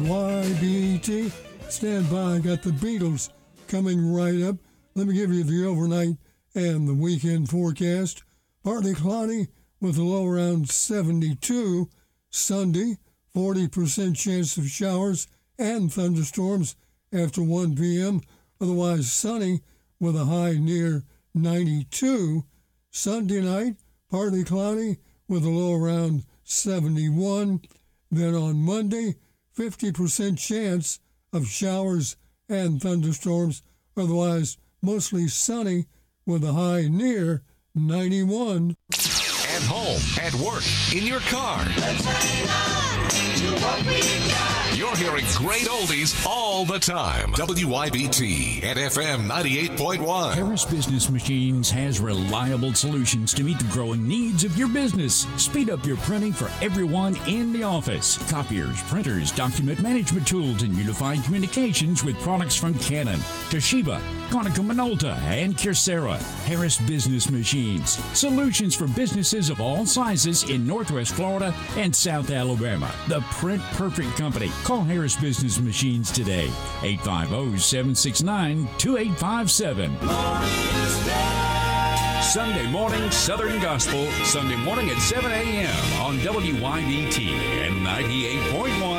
YBT, stand by. I got the Beatles coming right up. Let me give you the overnight and the weekend forecast. Partly cloudy with a low around 72. Sunday, 40% chance of showers and thunderstorms after 1 p.m. Otherwise sunny with a high near 92. Sunday night, partly cloudy with a low around 71. Then on Monday, 50% chance of showers and thunderstorms. Otherwise mostly sunny with a high near 91. At home, at work, in your car. You're hearing great oldies all the time. WYBT and FM 98.1. Harris Business Machines has reliable solutions to meet the growing needs of your business. Speed up your printing for everyone in the office. Copiers, printers, document management tools, and unified communications with products from Canon, Toshiba, Konica Minolta, and Kyocera. Harris Business Machines. Solutions for businesses of all sizes in Northwest Florida and South Alabama. The Print Perfect Company. Call Harris Business Machines today. 850-769-2857. Sunday morning Southern Gospel. Sunday morning at 7 a.m. on WYBT and 98.1